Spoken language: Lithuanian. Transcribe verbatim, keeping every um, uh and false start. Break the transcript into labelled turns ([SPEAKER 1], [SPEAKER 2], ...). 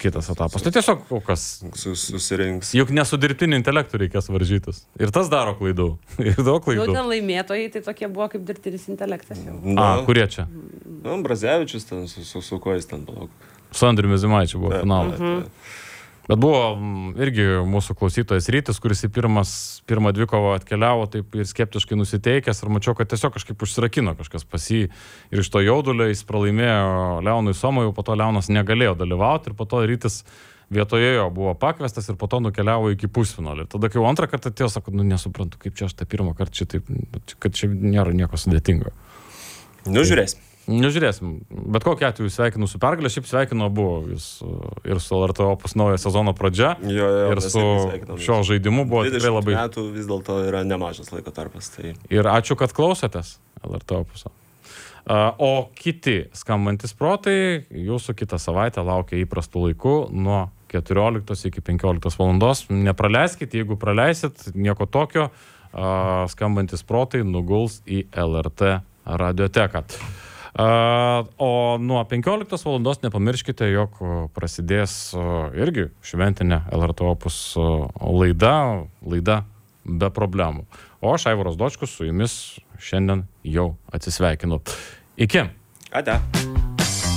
[SPEAKER 1] kitas etapas. Tai tiesiog kas
[SPEAKER 2] susirinks.
[SPEAKER 1] Juk nesu dirbtiniu intelektu reikės varžytis. Ir tas daro klaidų. Ir daug klaidų.
[SPEAKER 3] Nu, ten laimėtojai, tai tokie buvo kaip dirbtinis intelektas.
[SPEAKER 1] Nu, A, kurie čia?
[SPEAKER 2] Nu, Brazevičius ten, su, su, su kuo jis ten palauk.
[SPEAKER 1] Su Andriumi Zimaičiu buvo finalas.
[SPEAKER 3] Mhm.
[SPEAKER 1] Bet buvo irgi mūsų klausytojas Rytis, kuris į pirmas, pirmą dvikovą atkeliavo taip ir skeptiškai nusiteikęs ir mačiau, kad tiesiog kažkaip užsirakino kažkas pas jį ir iš to jaudulio jis pralaimėjo Leonui Somojui, po to Leonas negalėjo dalyvauti ir po to Rytis vietoje jo buvo pakviestas ir po to nukeliavo iki pusfinalio. Tada kai jau antrą kartą atėjo, sako, nu nesuprantu, kaip čia aš tą pirmą kartą čia taip, kad čia nėra nieko sudėtingo.
[SPEAKER 2] Nu, žiūrėsim.
[SPEAKER 1] Nežiūrėsim, bet kokiu atveju sveikinu su pergalė, šiaip sveikinu abu jūs ir su L R T Opus naujo sezono pradžia
[SPEAKER 2] jo, jo,
[SPEAKER 1] ir su šio žaidimu buvo tikrai labai...
[SPEAKER 2] dvidešimt metų vis dėlto yra nemažas laiko tarpas. Tai...
[SPEAKER 1] Ir ačiū, kad klausotės L R T Opuso. O kiti skambantis protai jūsų kitą savaitę laukia įprastų laikų nuo keturioliktos iki penkioliktos valandos. Nepraleiskite, jeigu praleisit, nieko tokio, skambantis protai nuguls į L R T radioteką. Uh, o nuo penkioliktos valandos nepamirškite, jog prasidės uh, irgi šventinė L R T Opus uh, laida, laida be problemų. O aš, Aivaras Dočkus, su jumis šiandien jau atsisveikinu. Iki.
[SPEAKER 2] Ate.